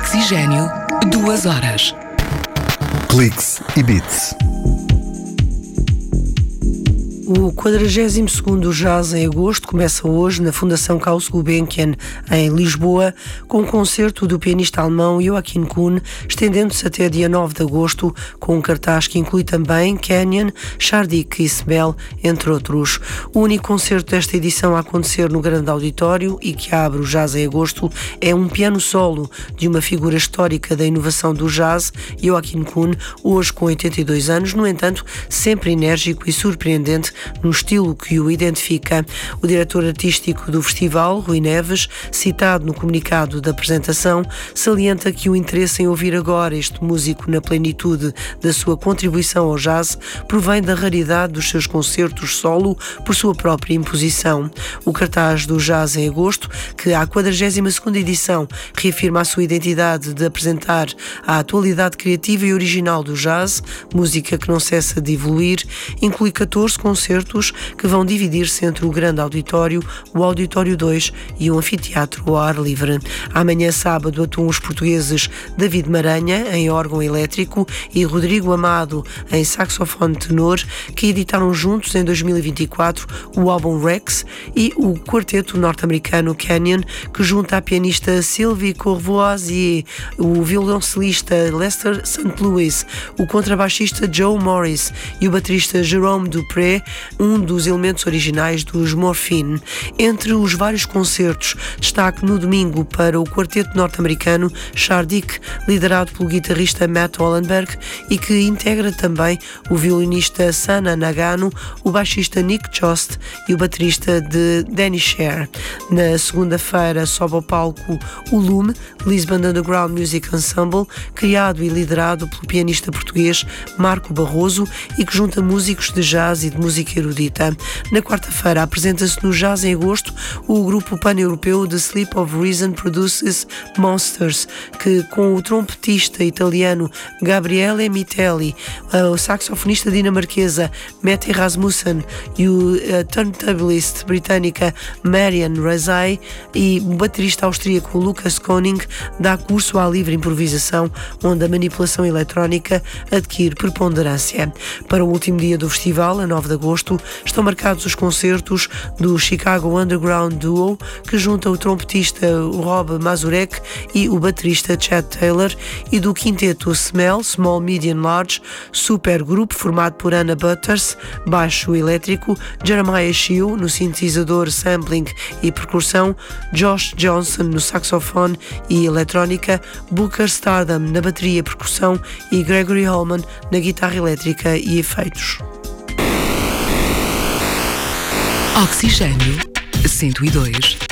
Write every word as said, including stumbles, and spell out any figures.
Oxigênio, duas horas. Cliques e Beats. O quadragésimo segundo Jazz em Agosto começa hoje na Fundação Caus Gulbenkian, em Lisboa, com um concerto do pianista alemão Joachim Kuhn, estendendo-se até dia nove de agosto, com um cartaz que inclui também Canyon, Chardik e Smell, entre outros. O único concerto desta edição a acontecer no grande auditório e que abre o Jazz em Agosto é um piano solo de uma figura histórica da inovação do jazz, Joachim Kuhn, hoje com oitenta e dois anos, no entanto, sempre enérgico e surpreendente no estilo que o identifica. O diretor artístico do festival, Rui Neves, citado no comunicado da apresentação, salienta que o interesse em ouvir agora este músico na plenitude da sua contribuição ao jazz provém da raridade dos seus concertos solo por sua própria imposição. O cartaz do Jazz em Agosto, que à quadragésima segunda edição reafirma a sua identidade de apresentar a atualidade criativa e original do jazz, música que não cessa de evoluir, inclui catorze concertos que vão dividir-se entre o grande auditório, o auditório dois e o anfiteatro ao ar livre. Amanhã, sábado, atuam os portugueses David Maranha, em órgão elétrico, e Rodrigo Amado, em saxofone tenor, que editaram juntos em dois mil e vinte e quatro o álbum Rex, e o quarteto norte-americano Canyon, que junta a pianista Sylvie Courvoisier, o violoncelista Lester Saint Louis, o contrabaixista Joe Morris e o baterista Jerome Dupré, um dos elementos originais dos Morphine. Entre os vários concertos, destaque no domingo para o quarteto norte-americano Chardik, liderado pelo guitarrista Matt Hollenberg, e que integra também o violinista Sana Nagano, o baixista Nick Jost e o baterista de Danny Sher. Na segunda-feira sobe ao palco o Lume, Lisbon Underground Music Ensemble, criado e liderado pelo pianista português Marco Barroso e que junta músicos de jazz e de música erudita. Na quarta-feira apresenta-se no Jazz em Agosto o grupo pan-europeu The Sleep of Reason Produces Monsters, que com o trompetista italiano Gabriele Mitelli, o saxofonista dinamarquesa Mette Rasmussen e o turntablist britânica Marian Razai e o baterista austríaco Lucas Koning, dá curso à livre improvisação, onde a manipulação eletrónica adquire preponderância. Para o último dia do festival, a nove de agosto, estão marcados os concertos do Chicago Underground Duo, que junta o trompetista Rob Mazurek e o baterista Chad Taylor, e do quinteto Smell, Small, Medium, Large, supergrupo formado por Anna Butters, baixo elétrico, Jeremiah Shiu no sintetizador, sampling e percussão, Josh Johnson no saxofone e eletrónica, Booker Stardom na bateria e percussão e Gregory Holman na guitarra elétrica e efeitos. Oxigênio cento e dois.